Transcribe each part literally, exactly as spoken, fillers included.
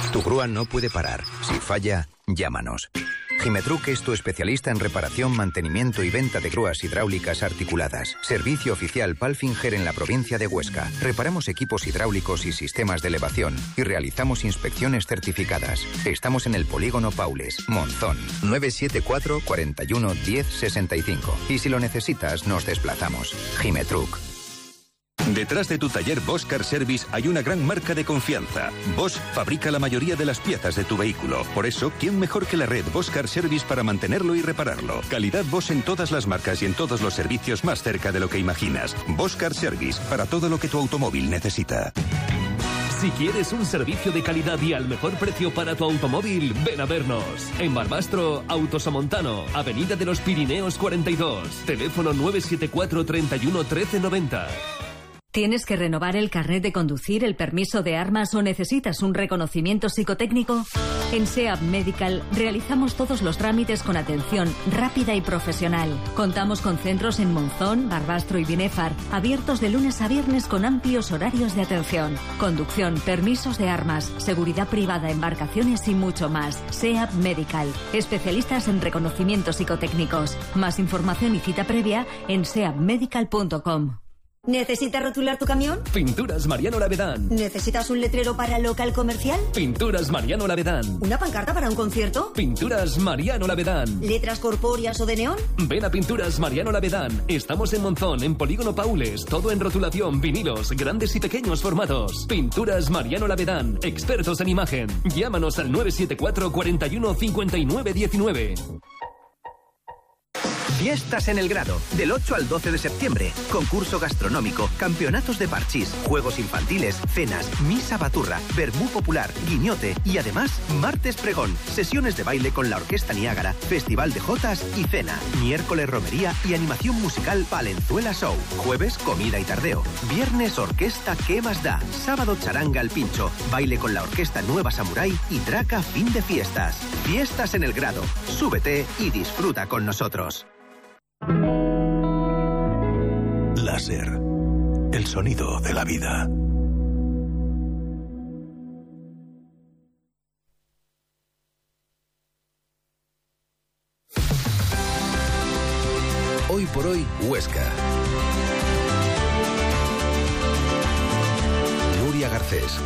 Tu grúa no puede parar. Si falla, llámanos. Gimetruc es tu especialista en reparación, mantenimiento y venta de grúas hidráulicas articuladas. Servicio oficial Palfinger en la provincia de Huesca. Reparamos equipos hidráulicos y sistemas de elevación y realizamos inspecciones certificadas. Estamos en el Polígono Paules, Monzón. nueve siete cuatro, cuatro uno, diez, sesenta y cinco. Y si lo necesitas, nos desplazamos. Gimetruc. Detrás de tu taller Bosch Car Service hay una gran marca de confianza. Bosch fabrica la mayoría de las piezas de tu vehículo. Por eso, ¿quién mejor que la red Bosch Car Service para mantenerlo y repararlo? Calidad Bosch en todas las marcas y en todos los servicios más cerca de lo que imaginas. Bosch Car Service, para todo lo que tu automóvil necesita. Si quieres un servicio de calidad y al mejor precio para tu automóvil, ven a vernos. En Barbastro, Autosomontano, Avenida de los Pirineos cuarenta y dos. Teléfono nueve siete cuatro, treinta y uno, trece noventa. ¿Tienes que renovar el carnet de conducir, el permiso de armas o necesitas un reconocimiento psicotécnico? En SEAP Medical realizamos todos los trámites con atención rápida y profesional. Contamos con centros en Monzón, Barbastro y Binefar, abiertos de lunes a viernes con amplios horarios de atención. Conducción, permisos de armas, seguridad privada, embarcaciones y mucho más. SEAP Medical, especialistas en reconocimientos psicotécnicos. Más información y cita previa en seap medical punto com. ¿Necesitas rotular tu camión? Pinturas Mariano Lavedán. ¿Necesitas un letrero para local comercial? Pinturas Mariano Lavedán. ¿Una pancarta para un concierto? Pinturas Mariano Lavedán. ¿Letras corpóreas o de neón? Ven a Pinturas Mariano Lavedán. Estamos en Monzón, en Polígono Paules. Todo en rotulación, vinilos, grandes y pequeños formatos. Pinturas Mariano Lavedán. Expertos en imagen. Llámanos al nueve siete cuatro, cuatro uno, cinco nueve uno nueve. Fiestas en el Grado, del ocho al doce de septiembre. Concurso gastronómico, campeonatos de parchís, juegos infantiles, cenas, misa baturra, vermú popular, guiñote y además martes pregón, sesiones de baile con la Orquesta Niágara, festival de jotas y cena. Miércoles romería y animación musical Palenzuela Show. Jueves comida y tardeo. Viernes orquesta ¿Qué más da? Sábado charanga al pincho, baile con la Orquesta Nueva Samurai y traca fin de fiestas. Fiestas en el Grado. Súbete y disfruta con nosotros. Láser, el sonido de la vida. Hoy por hoy, Huesca. Nuria Garcés.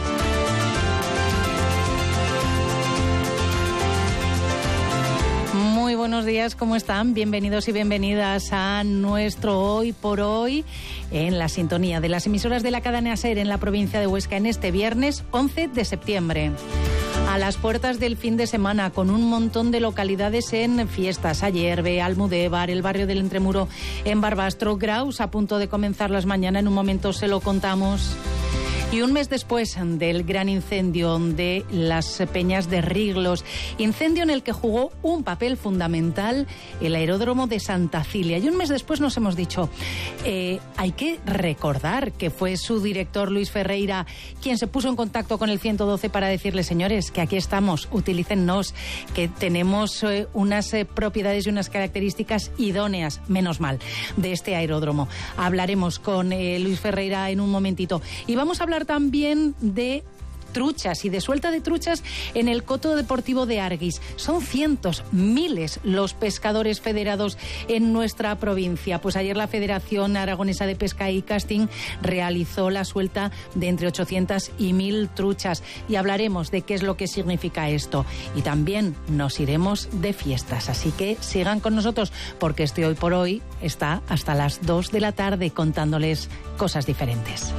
Muy buenos días, ¿cómo están? Bienvenidos y bienvenidas a nuestro Hoy por Hoy en la sintonía de las emisoras de la cadena SER en la provincia de Huesca en este viernes once de septiembre. A las puertas del fin de semana, con un montón de localidades en fiestas. Ayerbe, Almudévar, el barrio del Entremuro en Barbastro, Graus, a punto de comenzar las mañanas. En un momento se lo contamos. Y un mes después del gran incendio de las Peñas de Riglos, incendio en el que jugó un papel fundamental el aeródromo de Santa Cilia. Y un mes después nos hemos dicho, eh, hay que recordar que fue su director, Luis Ferreira, quien se puso en contacto con el ciento doce para decirle, señores, que aquí estamos, utilícennos, que tenemos eh, unas eh, propiedades y unas características idóneas, menos mal, de este aeródromo. Hablaremos con eh, Luis Ferreira en un momentito. Y vamos a hablar también de truchas y de suelta de truchas en el coto deportivo de Arguis. Son cientos, miles los pescadores federados en nuestra provincia. Pues ayer la Federación Aragonesa de Pesca y Casting realizó la suelta de entre ochocientas y mil truchas y hablaremos de qué es lo que significa esto. Y también nos iremos de fiestas, así que sigan con nosotros porque este Hoy por Hoy está hasta las dos de la tarde contándoles cosas diferentes.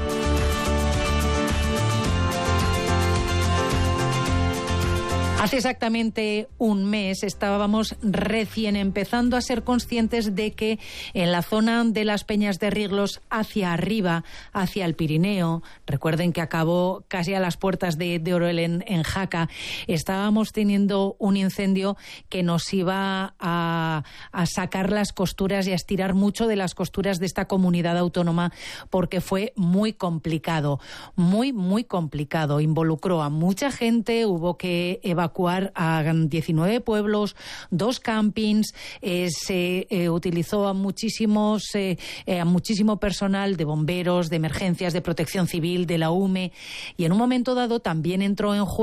Hace exactamente un mes estábamos recién empezando a ser conscientes de que en la zona de las Peñas de Riglos hacia arriba, hacia el Pirineo, recuerden que acabó casi a las puertas de, de Oroel en, en Jaca, estábamos teniendo un incendio que nos iba a, a sacar las costuras y a estirar mucho de las costuras de esta comunidad autónoma porque fue muy complicado, muy, muy complicado. Involucró a mucha gente, hubo que evacuar a diecinueve pueblos, dos campings, eh, se eh, utilizó a muchísimos eh, eh, a muchísimo personal de bomberos, de emergencias, de protección civil, de la U M E, y en un momento dado también entró en juego